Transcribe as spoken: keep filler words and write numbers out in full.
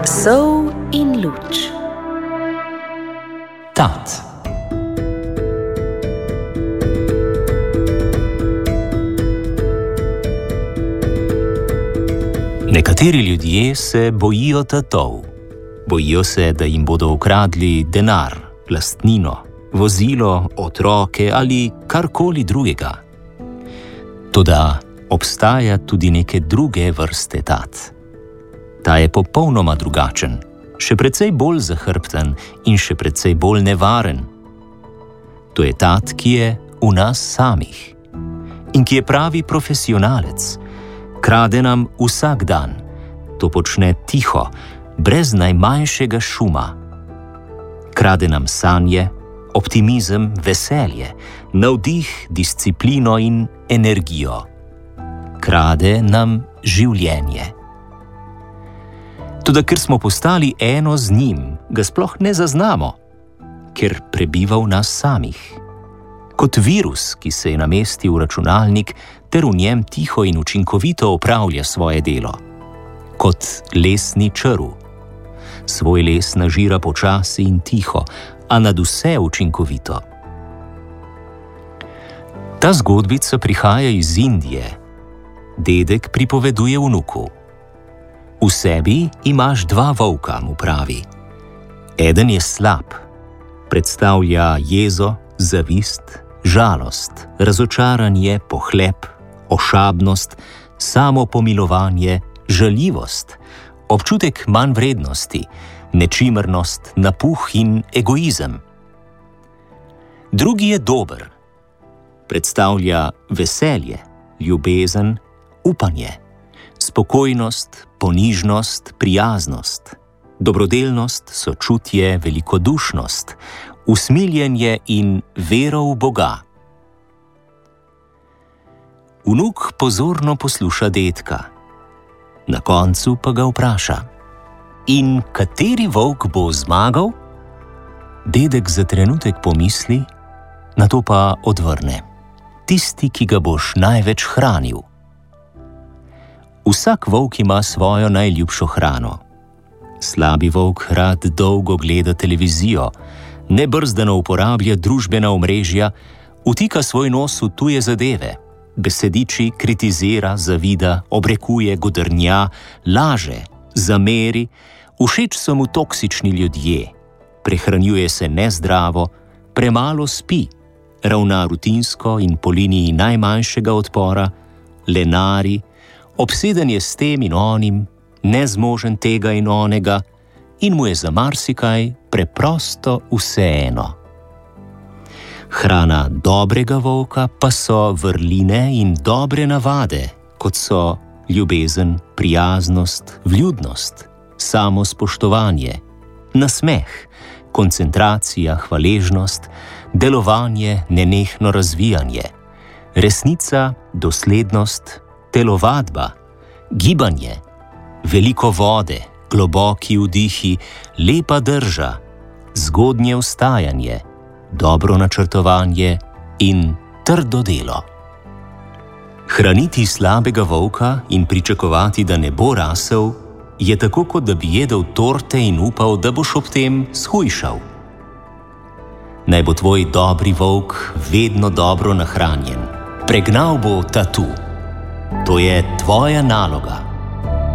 Sol in luč. Tat. Nekateri ljudje se bojijo tatov. Bojijo se, da jim bodo ukradli denar, lastnino, vozilo, otroke ali karkoli drugega. Toda obstaja tudi neke druge vrste tat. Ta je popolnoma drugačen, še precej bolj zahrbten in še precej bolj nevaren. To je tat, ki je v nas samih in ki je pravi profesionalec. Krade nam vsak dan. To počne tiho, brez najmanjšega šuma. Krade nam sanje, optimizem, veselje, navdih, disciplino in energijo. Krade nam življenje. Toda ker smo postali eno z njim, ga sploh ne zaznamo, ker prebiva v nas samih. Kot virus, ki se je namestil v računalnik ter v njem tiho in učinkovito opravlja svoje delo. Kot lesni črv. Svoj les nažira počasi in tiho, a nadvse učinkovito. Ta zgodbica prihaja iz Indije. Dedek pripoveduje vnuku. V sebi imaš dva volka, mu pravi. Eden je slab, predstavlja jezo, zavist, žalost, razočaranje, pohlep, ošabnost, samopomilovanje, žaljivost, občutek manjvrednosti, nečimrnost, napuh in egoizem. Drugi je dober, predstavlja veselje, ljubezen, upanje, spokojnost, ponižnost, prijaznost, dobrodelnost, sočutje, velikodušnost, usmiljenje in vero v Boga. Vnuk pozorno posluša dedka. Na koncu pa ga vpraša: In kateri volk bo zmagal? Dedek za trenutek pomisli, nato pa odvrne: Tisti, ki ga boš največ hranil. Vsak volk ima svojo najljubšo hrano. Slabi volk rad dolgo gleda televizijo, nebrzdano uporablja družbena omrežja, vtika svoj nos v tuje zadeve, besediči, kritizira, zavida, obrekuje, godrnja, laže, zameri, všeč so mu toksični ljudje, prehranjuje se nezdravo, premalo spi, ravna rutinsko in po liniji najmanjšega odpora, lenari, obseden je s tem in onim, nezmožen tega in onega in mu je za marsikaj preprosto vseeno. Hrana dobrega volka pa so vrline in dobre navade, kot so ljubezen, prijaznost, vljudnost, samospoštovanje, nasmeh, koncentracija, hvaležnost, delovanje, nenehno razvijanje, resnica, doslednost, telovadba, gibanje, veliko vode, globoki vdihi, lepa drža, zgodnje vstajanje, dobro načrtovanje in trdo delo. Hraniti slabega volka in pričakovati, da ne bo rasel, je tako, kot da bi jedel torte in upal, da boš ob tem shujšal. Naj bo tvoj dobri volk vedno dobro nahranjen. Pregnal bo tatu. To je tvoja naloga.